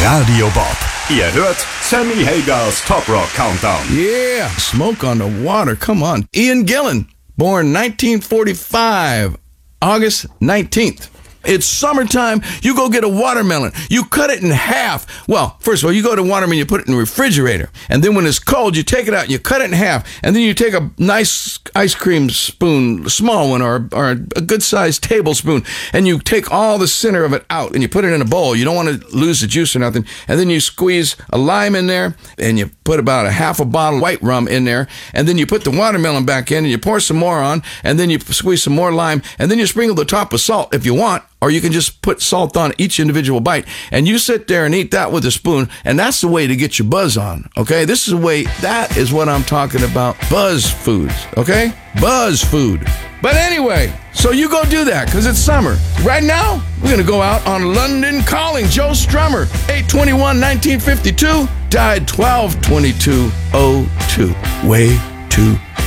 Radio Bob. Ihr hört Sammy Hagers Top Rock Countdown. Yeah, Smoke on the Water. Come on. Ian Gillan, born 1945, August 19th. It's summertime. You go get a watermelon. You cut it in half. Well, first of all, you go to watermelon, you put it in the refrigerator. And then when it's cold, you take it out and you cut it in half. And then you take a nice ice cream spoon, a small one, or a good-sized tablespoon, and you take all the center of it out and you put it in a bowl. You don't want to lose the juice or nothing. And then you squeeze a lime in there, and you put about a half a bottle of white rum in there. And then you put the watermelon back in, and you pour some more on, and then you squeeze some more lime, and then you sprinkle the top with salt if you want. Or you can just put salt on each individual bite. And you sit there and eat that with a spoon. And that's the way to get your buzz on. Okay? This is the way, that is what I'm talking about. Buzz foods. Okay? Buzz food. But anyway, so you go do that because it's summer. Right now, we're going to go out on London Calling. Joe Strummer, 8/21/1952, died 12/22/02. Way too